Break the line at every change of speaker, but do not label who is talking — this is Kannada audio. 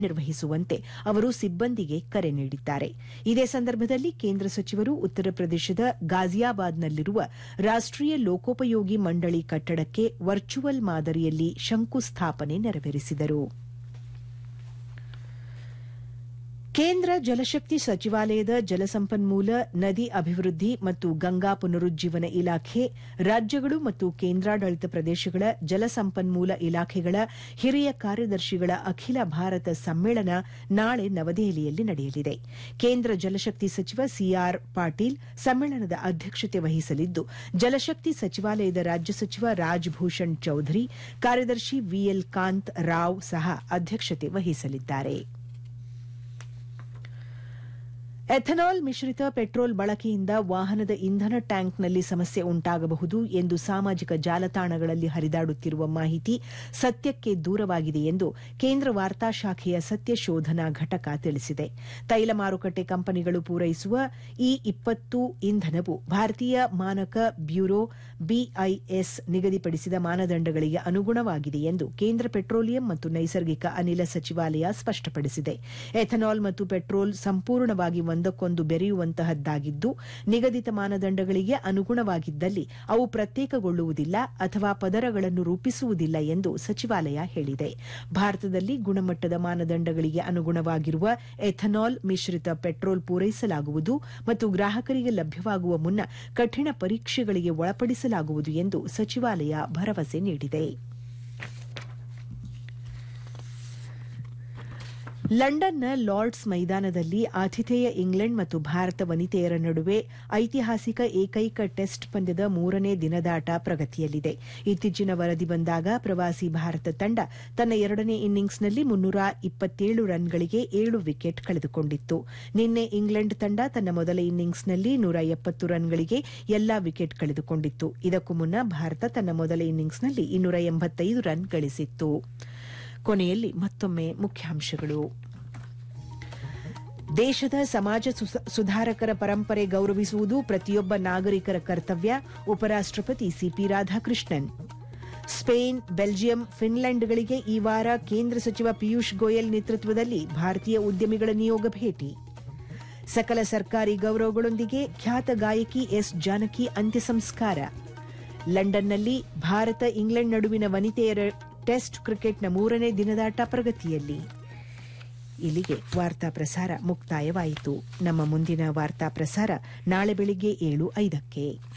ನಿರ್ವಹಿಸುವಂತೆ ಅವರು ಸಿಬ್ಬಂದಿಗೆ ಕರೆ ನೀಡಿದ್ದಾರೆ. ಇದೇ ಸಂದರ್ಭದಲ್ಲಿ ಕೇಂದ್ರ ಸಚಿವರು ಉತ್ತರ ಪ್ರದೇಶದ ಗಾಜಿಯಾಬಾದ್ನಲ್ಲಿರುವ ರಾಷ್ಟೀಯ ಲೋಕೋಪಯೋಗಿ ಮಂಡಳಿ ಕಟ್ಟಡಕ್ಕೆ ವರ್ಚುವಲ್ ಮಾದರಿಯಲ್ಲಿ ಶಂಕುಸ್ಥಾಪನೆ ನೆರವೇರಿಸಿದರು. ಕೇಂದ್ರ ಜಲಶಕ್ತಿ ಸಚಿವಾಲಯದ ಜಲಸಂಪನ್ಮೂಲ, ನದಿ ಅಭಿವೃದ್ಧಿ ಮತ್ತು ಗಂಗಾ ಪುನರುಜ್ಜೀವನ ಇಲಾಖೆ, ರಾಜ್ಯಗಳು ಮತ್ತು ಕೇಂದ್ರಾಡಳಿತ ಪ್ರದೇಶಗಳ ಜಲಸಂಪನ್ಮೂಲ ಇಲಾಖೆಗಳ ಹಿರಿಯ ಕಾರ್ಯದರ್ಶಿಗಳ ಅಖಿಲ ಭಾರತ ಸಮ್ಮೇಳನ ನಾಳೆ ನವದೆಹಲಿಯಲ್ಲಿ ನಡೆಯಲಿದೆ. ಕೇಂದ್ರ ಜಲಶಕ್ತಿ ಸಚಿವ ಸಿಆರ್ ಪಾಟೀಲ್ ಸಮ್ಮೇಳನದ ಅಧ್ಯಕ್ಷತೆ ವಹಿಸಲಿದ್ದು, ಜಲಶಕ್ತಿ ಸಚಿವಾಲಯದ ರಾಜ್ಯ ಸಚಿವ ರಾಜಭೂಷಣ್ ಚೌಧರಿ, ಕಾರ್ಯದರ್ಶಿ ವಿಎಲ್ ಕಾಂತ್ ರಾವ್ ಸಹ ಅಧ್ಯಕ್ಷತೆ ವಹಿಸಲಿದ್ದಾರೆ. ಎಥನಾಲ್ ಮಿಶ್ರಿತ ಪೆಟ್ರೋಲ್ ಬಳಕೆಯಿಂದ ವಾಹನದ ಇಂಧನ ಟ್ಯಾಂಕ್ನಲ್ಲಿ ಸಮಸ್ಯೆ ಉಂಟಾಗಬಹುದು ಎಂದು ಸಾಮಾಜಿಕ ಜಾಲತಾಣಗಳಲ್ಲಿ ಹರಿದಾಡುತ್ತಿರುವ ಮಾಹಿತಿ ಸತ್ಯಕ್ಕೆ ದೂರವಾಗಿದೆ ಎಂದು ಕೇಂದ್ರ ವಾರ್ತಾ ಶಾಖೆಯ ಸತ್ಯ ಶೋಧನಾ ಘಟಕ ತಿಳಿಸಿದೆ. ತೈಲ ಮಾರುಕಟ್ಟೆ ಕಂಪನಿಗಳು ಪೂರೈಸುವ ಈ-20 ಇಂಧನವು ಭಾರತೀಯ ಮಾನಕ ಬ್ಯೂರೋ ಬಿಐಎಸ್ ನಿಗದಿಪಡಿಸಿದ ಮಾನದಂಡಗಳಿಗೆ ಅನುಗುಣವಾಗಿದೆ ಎಂದು ಕೇಂದ್ರ ಪೆಟ್ರೋಲಿಯಂ ಮತ್ತು ನೈಸರ್ಗಿಕ ಅನಿಲ ಸಚಿವಾಲಯ ಸ್ಪಷ್ಟಪಡಿಸಿದೆ. ಎಥನಾಲ್ ಮತ್ತು ಪೆಟ್ರೋಲ್ ಸಂಪೂರ್ಣವಾಗಿ ಒಂದಕ್ಕೊಂದು ಬೆರೆಯುವಂತಹದ್ದಾಗಿದ್ದು, ನಿಗದಿತ ಮಾನದಂಡಗಳಿಗೆ ಅನುಗುಣವಾಗಿದ್ದಲ್ಲಿ ಅವು ಪ್ರತ್ಯೇಕಗೊಳ್ಳುವುದಿಲ್ಲ ಅಥವಾ ಪದರಗಳನ್ನು ರೂಪಿಸುವುದಿಲ್ಲ ಎಂದು ಸಚಿವಾಲಯ ಹೇಳಿದೆ. ಭಾರತದಲ್ಲಿ ಗುಣಮಟ್ಟದ ಮಾನದಂಡಗಳಿಗೆ ಅನುಗುಣವಾಗಿರುವ ಎಥನಾಲ್ ಮಿಶ್ರಿತ ಪೆಟ್ರೋಲ್ ಪೂರೈಸಲಾಗುವುದು ಮತ್ತು ಗ್ರಾಹಕರಿಗೆ ಲಭ್ಯವಾಗುವ ಮುನ್ನ ಕಠಿಣ ಪರೀಕ್ಷೆಗಳಿಗೆ ಒಳಪಡಿಸಲಾಗುವುದು ಎಂದು ಸಚಿವಾಲಯ ಭರವಸೆ ನೀಡಿದೆ. ಲಂಡನ್ನ ಲಾರ್ಡ್ಸ್ ಮೈದಾನದಲ್ಲಿ ಆತಿಥೇಯ ಇಂಗ್ಲೆಂಡ್ ಮತ್ತು ಭಾರತ ವನಿತೆಯರ ನಡುವೆ ಐತಿಹಾಸಿಕ ಏಕೈಕ ಟೆಸ್ಟ್ ಪಂದ್ಯದ 3ನೇ ದಿನದಾಟ ಪ್ರಗತಿಯಲ್ಲಿದೆ. ಇತ್ತೀಚಿನ ವರದಿ ಬಂದಾಗ ಪ್ರವಾಸಿ ಭಾರತ ತಂಡ ತನ್ನ 2ನೇ ಇನ್ನಿಂಗ್ಸ್ನಲ್ಲಿ 327 ರನ್ಗಳಿಗೆ 7 ವಿಕೆಟ್ ಕಳೆದುಕೊಂಡಿತ್ತು. ನಿನ್ನೆ ಇಂಗ್ಲೆಂಡ್ ತಂಡ ತನ್ನ ಮೊದಲ ಇನ್ನಿಂಗ್ಸ್ನಲ್ಲಿ 170 ರನ್ಗಳಿಗೆ ಎಲ್ಲಾ ವಿಕೆಟ್ ಕಳೆದುಕೊಂಡಿತ್ತು. ಇದಕ್ಕೂ ಮುನ್ನ ಭಾರತ ತನ್ನ ಮೊದಲ ಇನ್ನಿಂಗ್ಸ್ನಲ್ಲಿ 285 ರನ್ ಗಳಿಸಿತ್ತು. ಕೊನೆಯಲ್ಲಿ ಮತ್ತೊಮ್ಮೆ ಮುಖ್ಯಾಂಶಗಳು. ದೇಶದ ಸಮಾಜ ಸುಧಾರಕರ ಪರಂಪರೆ ಗೌರವಿಸುವುದು ಪ್ರತಿಯೊಬ್ಬ ನಾಗರಿಕರ ಕರ್ತವ್ಯ, ಉಪರಾಷ್ಟಪತಿ ಸಿಪಿ ರಾಧಾಕೃಷ್ಣನ್. ಸ್ಪೇನ್, ಬೆಲ್ಜಿಯಂ, ಫಿನ್ಲೆಂಡ್ಗಳಿಗೆ ಈ ವಾರ ಕೇಂದ್ರ ಸಚಿವ ಪಿಯೂಷ್ ಗೋಯಲ್ ನೇತೃತ್ವದಲ್ಲಿ ಭಾರತೀಯ ಉದ್ಯಮಿಗಳ ನಿಯೋಗ ಭೇಟಿ. ಸಕಲ ಸರ್ಕಾರಿ ಗೌರವಗಳೊಂದಿಗೆ ಖ್ಯಾತ ಗಾಯಕಿ ಎಸ್ ಜಾನಕಿ ಅಂತ್ಯ ಸಂಸ್ಕಾರ. ಲಂಡನ್ನಲ್ಲಿ ಭಾರತ ಇಂಗ್ಲೆಂಡ್ ನಡುವಿನ ವನಿತೆಯರ ಟೆಸ್ಟ್ ಕ್ರಿಕೆಟ್ನ 3ನೇ ದಿನದಾಟ ಪ್ರಗತಿಯಲ್ಲಿ. ಇಲ್ಲಿಗೆ ವಾರ್ತಾ ಪ್ರಸಾರ ಮುಕ್ತಾಯವಾಯಿತು. ನಮ್ಮ ಮುಂದಿನ ವಾರ್ತಾ ಪ್ರಸಾರ ನಾಳೆ ಬೆಳಿಗ್ಗೆ 7:05ಕ್ಕೆ.